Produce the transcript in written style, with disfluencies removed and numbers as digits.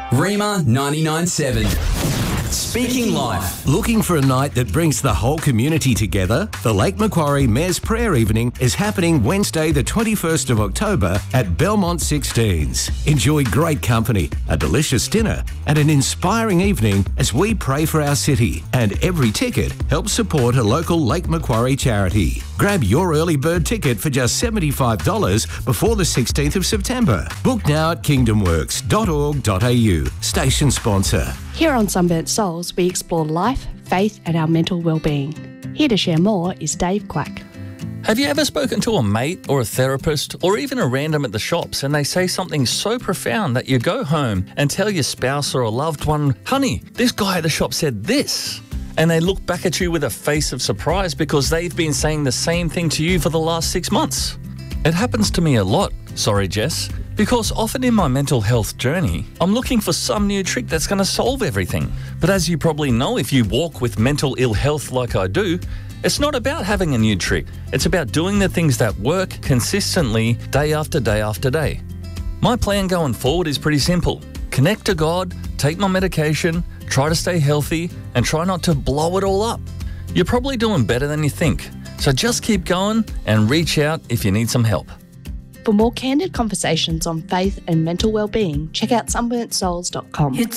Rima 99.7. Speaking Life. Looking for a night that brings the whole community together? The Lake Macquarie Mayor's Prayer Evening is happening Wednesday the 21st of October at Belmont 16s. Enjoy great company, a delicious dinner and an inspiring evening as we pray for our city, and every ticket helps support a local Lake Macquarie charity. Grab your early bird ticket for just $75 before the 16th of September. Book now at kingdomworks.org.au. Station sponsor. Here on Sunburnt Souls, we explore life, faith and our mental well-being. Here to share more is Dave Quack. Have you ever spoken to a mate or a therapist or even a random at the shops and they say something so profound that you go home and tell your spouse or a loved one, "Honey, this guy at the shop said this," and they look back at you with a face of surprise because they've been saying the same thing to you for the last 6 months? It happens to me a lot, sorry Jess, because often in my mental health journey, I'm looking for some new trick that's going to solve everything. But as you probably know, if you walk with mental ill health like I do, it's not about having a new trick. It's about doing the things that work consistently day after day after day. My plan going forward is pretty simple. Connect to God, take my medication, try to stay healthy, and try not to blow it all up. You're probably doing better than you think. So just keep going and reach out if you need some help. For more candid conversations on faith and mental well-being, check out sunburntsouls.com.